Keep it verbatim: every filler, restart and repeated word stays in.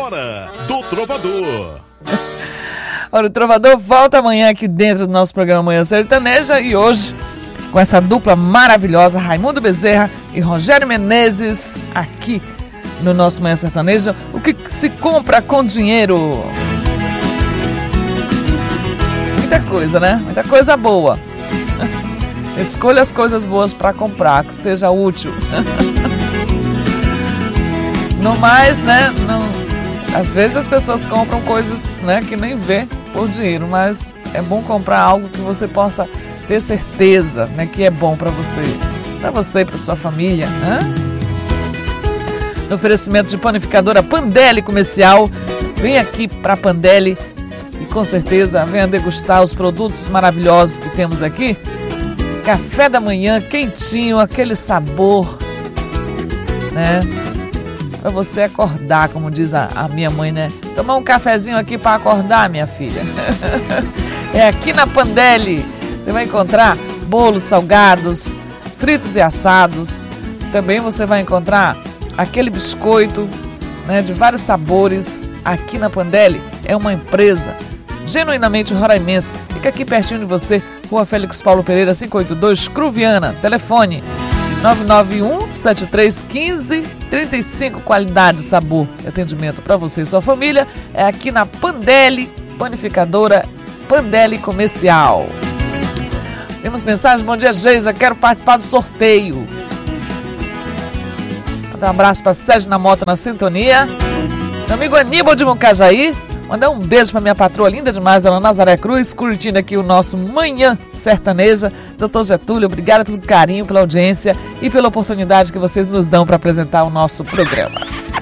Hora do Trovador. Olha, o Trovador volta amanhã aqui dentro do nosso programa Manhã Sertaneja e hoje com essa dupla maravilhosa, Raimundo Bezerra e Rogério Menezes, aqui no nosso Manhã Sertaneja. O que se compra com dinheiro? Muita coisa, né? Muita coisa boa. Escolha as coisas boas para comprar, que seja útil. No mais, né? Não... Às vezes as pessoas compram coisas, né, que nem vê por dinheiro, mas é bom comprar algo que você possa ter certeza, né, que é bom para você, para você e para sua família, né? No oferecimento de panificadora Pandeli Comercial, vem aqui para Pandeli e com certeza venha degustar os produtos maravilhosos que temos aqui. Café da manhã quentinho, aquele sabor, né? Para você acordar, como diz a, a minha mãe, né? Tomar um cafezinho aqui para acordar, minha filha. É aqui na Pandeli. Você vai encontrar bolos salgados, fritos e assados. Também você vai encontrar aquele biscoito, né, de vários sabores. Aqui na Pandeli é uma empresa genuinamente roraimense. Fica aqui pertinho de você, Rua Félix Paulo Pereira, quinhentos e oitenta e dois, Cruviana. Telefone nove nove um, sete três um cinco, três cinco, qualidade, sabor e atendimento para você e sua família. É aqui na Pandeli, panificadora Pandeli Comercial. Temos mensagem, bom dia, Geisa, quero participar do sorteio. Mandar um abraço para Sérgio na Moto na sintonia. Meu amigo Aníbal de Moncajaí. Mandar um beijo para minha patroa linda demais, Dona Nazaré Cruz, curtindo aqui o nosso Manhã Sertaneja. Doutor Getúlio, obrigada pelo carinho, pela audiência e pela oportunidade que vocês nos dão para apresentar o nosso programa.